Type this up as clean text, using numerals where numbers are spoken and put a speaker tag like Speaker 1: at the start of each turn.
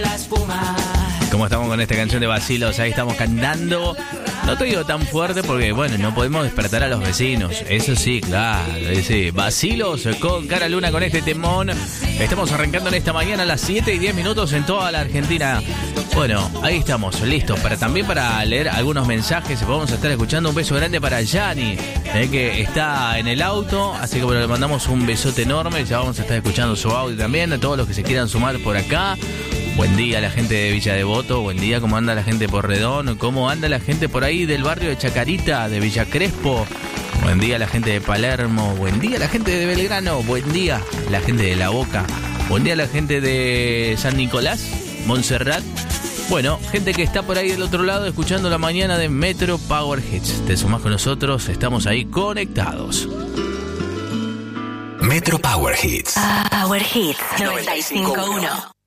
Speaker 1: ¿Cómo estamos con esta canción de Vacilos? Ahí estamos cantando. No te digo tan fuerte porque, bueno, no podemos despertar a los vecinos. Eso sí, claro. Sí. Vacilos con Cara Luna con este temón. Estamos arrancando en esta mañana a las 7:10 en toda la Argentina. Bueno, ahí estamos, listos. También para leer algunos mensajes. Vamos a estar escuchando un beso grande para Yanni, que está en el auto. Así que bueno, le mandamos un besote enorme. Ya vamos a estar escuchando su audio también. A todos los que se quieran sumar por acá. Buen día a la gente de Villa Devoto, buen día, ¿cómo anda la gente de Porredón? ¿Cómo anda la gente por ahí del barrio de Chacarita, de Villa Crespo? Buen día a la gente de Palermo, buen día a la gente de Belgrano, buen día a la gente de La Boca, buen día a la gente de San Nicolás, Montserrat. Bueno, gente que está por ahí del otro lado escuchando la mañana de Metro Power Hits. Te sumás con nosotros, estamos ahí conectados.
Speaker 2: Metro Power Hits.
Speaker 3: Power Hits 95.1.